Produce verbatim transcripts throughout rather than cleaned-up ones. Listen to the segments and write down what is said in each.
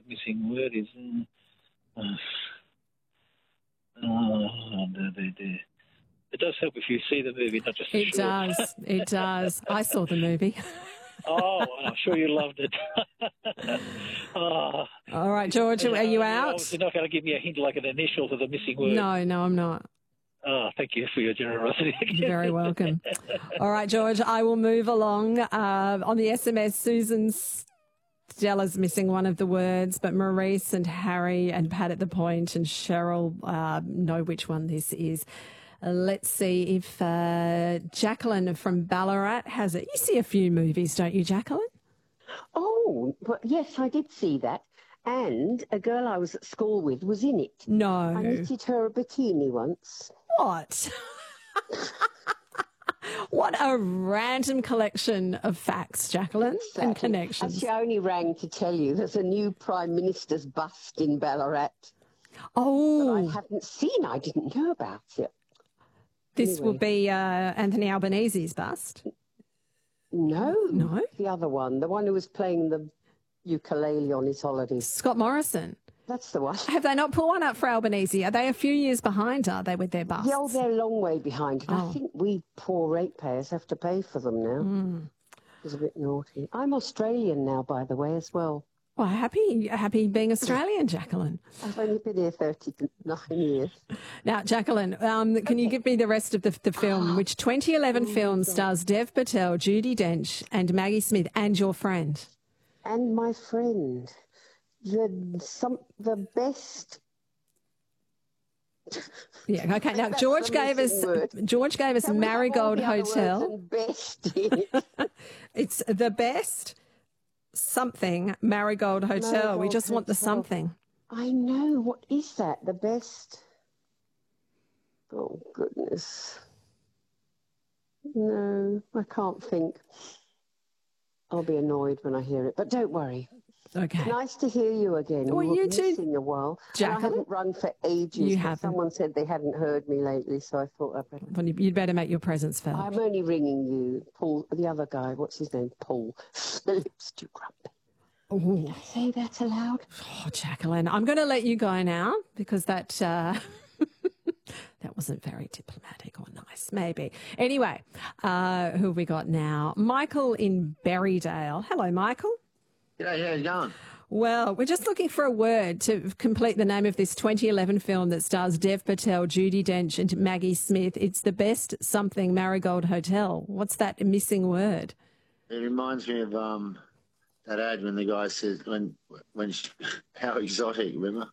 missing word is. Uh, uh, uh, the, the, the, it does help if you see the movie, not just the It short. does. It does. I saw the movie. Oh, I'm sure you loved it. oh, All right, George, are you out? You're not going to give me a hint like an initial to the missing word. No, no, I'm not. Oh, thank you for your generosity. You're very welcome. All right, George, I will move along. Uh, on the S M S, Susan Stella's missing one of the words, but Maurice and Harry and Pat at the Point and Cheryl uh, know which one this is. Uh, let's see if uh, Jacqueline from Ballarat has it. You see a few movies, don't you, Jacqueline? Oh, well, yes, I did see that. And a girl I was at school with was in it. No. I knitted her a bikini once. What? What a random collection of facts, Jacqueline, exactly. And connections. Actually, I only rang to tell you there's a new Prime Minister's bust in Ballarat. Oh. But I haven't seen. I didn't know about it. This anyway. will be uh, Anthony Albanese's bust. No. No? The other one, the one who was playing the ukulele on his holidays. Scott Morrison. That's the one. Have they not put one up for Albanese? Are they a few years behind, are they, with their busts? Yeah, they're a long way behind. Oh. I think we poor ratepayers have to pay for them now. Mm. It's a bit naughty. I'm Australian now, by the way, as well. Well, happy happy being Australian, Jacqueline. I've only been here thirty-nine years. Now, Jacqueline, um, can you give me the rest of the, the film, which twenty eleven Oh, film stars Dev Patel, Judi Dench and Maggie Smith and your friend? And my friend. The some the best. Yeah. Okay. Now George gave us word. George gave us Can Marigold we have all the Hotel. other words and best in it? It's the best something Marigold Hotel. Marigold we just want the Hotel. something. I know. What is that? The best. Oh goodness. No, I can't think. I'll be annoyed when I hear it, but don't worry. Okay. Nice to hear you again. Well, We've you been too, missing a while. Jacqueline. And I haven't run for ages. You but haven't. Someone said they hadn't heard me lately, so I thought I'd better. Well, you'd better make your presence felt. I'm only ringing you, Paul. The other guy, what's his name? Paul. The lips too grumpy. Ooh. Did I say that aloud? Oh, Jacqueline, I'm going to let you go now because that uh, that wasn't very diplomatic or nice, maybe. Anyway, uh, who have we got now? Michael in Berrydale. Hello, Michael. G'day, how you going? Well, we're just looking for a word to complete the name of this twenty eleven film that stars Dev Patel, Judi Dench and Maggie Smith. It's the best something Marigold Hotel. What's that missing word? It reminds me of um, that ad when the guy says, when, when she, how exotic, remember?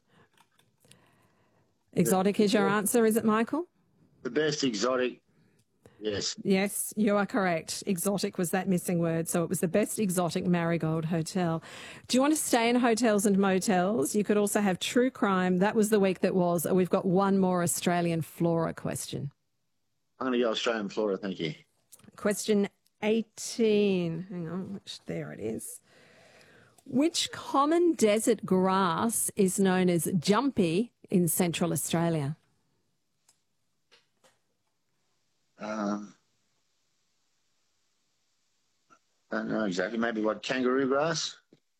Exotic is your answer, is it, Michael? The best exotic, yes. Yes, you are correct. Exotic was that missing word. So it was the best exotic Marigold Hotel. Do you want to stay in hotels and motels? You could also have true crime. That was the week that was. We've got one more Australian flora question. I'm going to go Australian flora, thank you. Question eighteen. Hang on, which, there it is. Which common desert grass is known as jumpy in Central Australia? Um, I don't know exactly. Maybe what, kangaroo grass?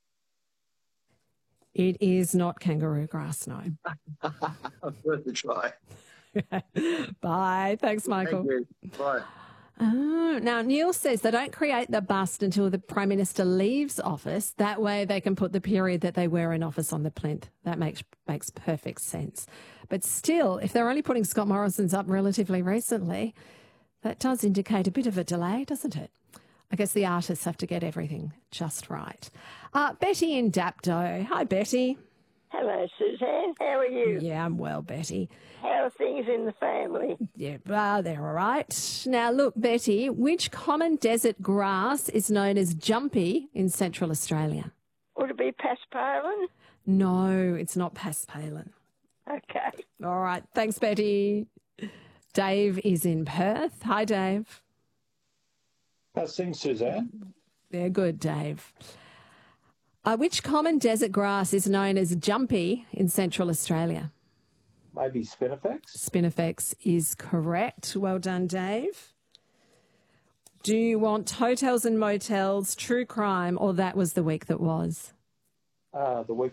It is not kangaroo grass, no. Worth a try. Bye. Thanks, Michael. Thank you. Bye. Oh, now, Neil says they don't create the bust until the Prime Minister leaves office. That way they can put the period that they were in office on the plinth. That makes makes perfect sense. But still, if they're only putting Scott Morrison's up relatively recently, that does indicate a bit of a delay, doesn't it? I guess the artists have to get everything just right. Uh, Betty in Dapto. Hi, Betty. Hello, Suzanne. How are you? Yeah, I'm well, Betty. How are things in the family? Yeah, uh, they're all right. Now, look, Betty, which common desert grass is known as jumpy in Central Australia? Would it be paspalin? No, it's not paspalin. Okay. All right. Thanks, Betty. Dave is in Perth. Hi, Dave. How's things, Suzanne? They're good, Dave. Uh, which common desert grass is known as jumpy in Central Australia? Maybe Spinifex? Spinifex is correct. Well done, Dave. Do you want hotels and motels, true crime, or that was the week that was? Uh, the week